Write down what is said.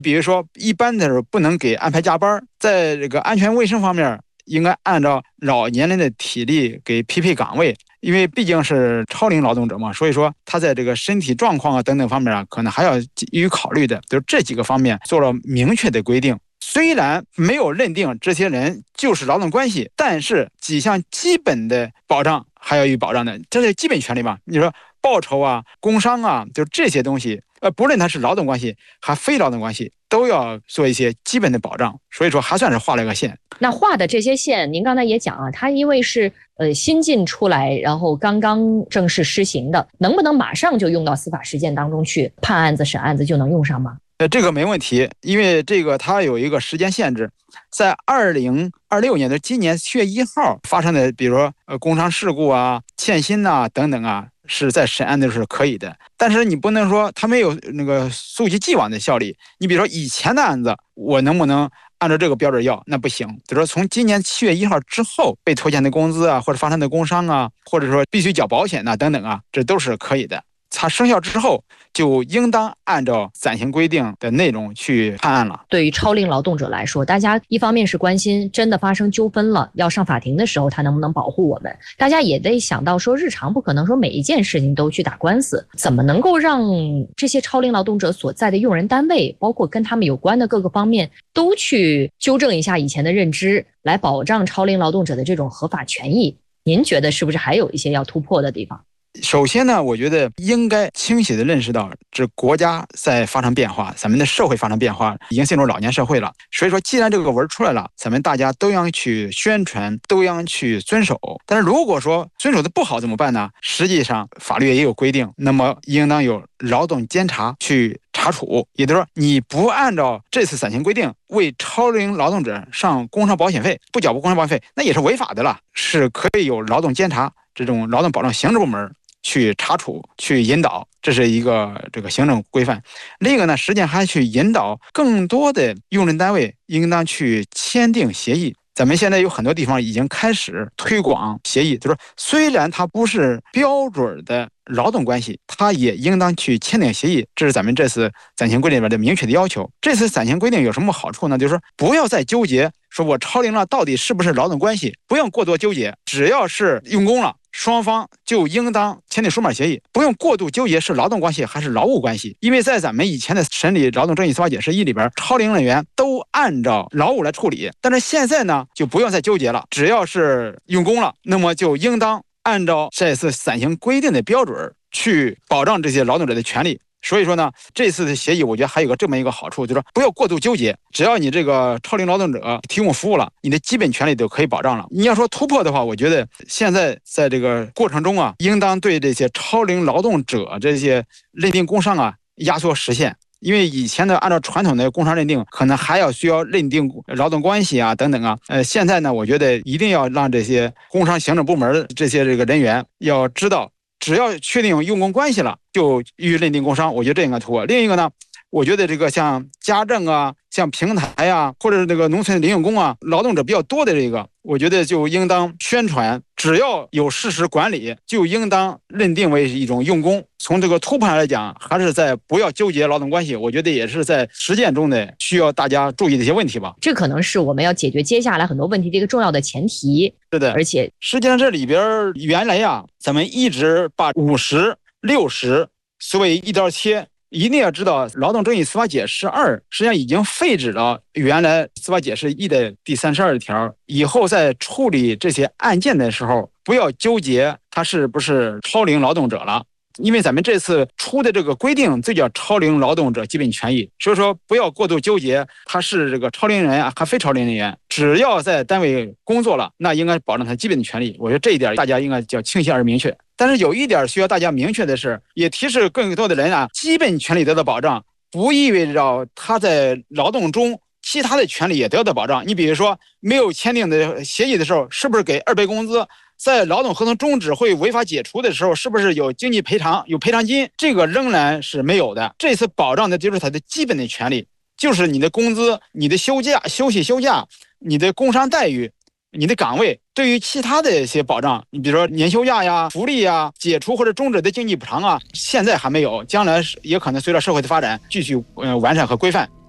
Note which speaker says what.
Speaker 1: 比如说一般的时候不能给安排加班，在这个安全卫生方面应该按照老年人的体力给匹配岗位，因为毕竟是超龄劳动者嘛，所以说他在这个身体状况啊等等方面啊，可能还要予以考虑的，就是这几个方面做了明确的规定。虽然没有认定这些人就是劳动关系，但是几项基本的保障还要予以保障的，这是基本权利嘛。你说报酬啊、工伤啊，就这些东西，不论它是劳动关系还非劳动关系，都要做一些基本的保障。所以说还算是画了个线。
Speaker 2: 那画的这些线，您刚才也讲啊，它因为是新进出来，然后刚刚正式施行的，能不能马上就用到司法实践当中去判案子、审案子就能用上吗？
Speaker 1: 这个没问题，因为这个它有一个时间限制，在2026年的今年7月1号发生的，比如说工伤事故啊、欠薪啊等等啊，是在审案的时候是可以的。但是你不能说它没有那个溯及既往的效力。你比如说以前的案子，我能不能按照这个标准要？那不行。比如说从今年7月1号之后被拖欠的工资啊，或者发生的工伤啊，或者说必须缴保险啊等等啊，这都是可以的。它生效之后，就应当按照暂行规定的内容去判案了。
Speaker 2: 对于超龄劳动者来说，大家一方面是关心真的发生纠纷了，要上法庭的时候他能不能保护我们，大家也得想到说日常不可能说每一件事情都去打官司，怎么能够让这些超龄劳动者所在的用人单位，包括跟他们有关的各个方面，都去纠正一下以前的认知，来保障超龄劳动者的这种合法权益。您觉得是不是还有一些要突破的地方？
Speaker 1: 首先呢，我觉得应该清晰地认识到，这国家在发生变化，咱们的社会发生变化，已经进入老年社会了。所以说，既然这个文出来了，咱们大家都要去宣传，都要去遵守。但是如果说遵守的不好怎么办呢？实际上法律也有规定，那么应当有劳动监察去查处。也就是说，你不按照这次暂行规定为超龄劳动者上工伤保险费，不缴工伤保险费，那也是违法的了，是可以有劳动监察这种劳动保障行政部门去查处、去引导，这是一个这个行政规范。另一个呢，实际上还去引导更多的用人单位应当去签订协议。咱们现在有很多地方已经开始推广协议，就是说虽然它不是标准的劳动关系，它也应当去签订协议。这是咱们这次暂行规定里边的明确的要求。这次暂行规定有什么好处呢？就是说不要再纠结说我超龄了到底是不是劳动关系，不用过多纠结，只要是用工了，双方就应当签订书面协议，不用过度纠结是劳动关系还是劳务关系。因为在咱们以前的审理劳动争议司法解释一里边，超龄人员都按照劳务来处理，但是现在呢就不用再纠结了，只要是用工了，那么就应当按照这次暂行规定的标准去保障这些劳动者的权利。所以说呢，这次的协议我觉得还有个这么一个好处，就是说不要过度纠结，只要你这个超龄劳动者提供服务了，你的基本权利都可以保障了。你要说突破的话，我觉得现在在这个过程中啊，应当对这些超龄劳动者这些认定工伤啊压缩实现。因为以前的按照传统的工伤认定，可能还需要认定劳动关系啊等等啊。现在呢，我觉得一定要让这些工伤行政部门这些这个人员要知道，只要确定用工关系了，就予以认定工伤。我觉得这应该突破。另一个呢，我觉得这个像家政啊、像平台啊，或者是这个农村临用工啊，劳动者比较多的这个，我觉得就应当宣传，只要有事实管理，就应当认定为一种用工。从这个突破上来讲，还是在不要纠结劳动关系，我觉得也是在实践中的需要大家注意的一些问题吧。
Speaker 2: 这可能是我们要解决接下来很多问题的一个重要的前提。
Speaker 1: 是的，
Speaker 2: 而且
Speaker 1: 实际上这里边原来呀，咱们一直把50、60所谓一刀切。一定要知道，劳动争议司法解释2实际上已经废止了原来司法解释1的第32条。以后在处理这些案件的时候，不要纠结他是不是超龄劳动者了，因为咱们这次出的这个规定，这叫超龄劳动者基本权益，所以说不要过度纠结他是这个超龄人员还非超龄人员，只要在单位工作了，那应该保障他基本的权利。我觉得这一点大家应该叫清晰而明确。但是有一点需要大家明确的是，也提示更多的人啊，基本权利得到保障，不意味着他在劳动中其他的权利也得到保障。你比如说，没有签订的协议的时候，是不是给2倍工资？在劳动合同终止会违法解除的时候，是不是有经济赔偿、有赔偿金？这个仍然是没有的。这次保障的就是他的基本的权利，就是你的工资、你的休假、休假、你的工伤待遇、你的岗位。对于其他的一些保障，你比如说年休假呀、福利呀、解除或者终止的经济补偿啊，现在还没有，将来也可能随着社会的发展继续完善和规范。